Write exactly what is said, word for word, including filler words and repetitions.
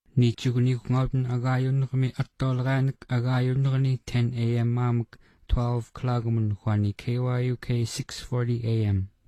Nichugunikungauten agayunrami attolraanik agayunrani ten a m maamuk twelve klagumun huani K Y U K six forty a m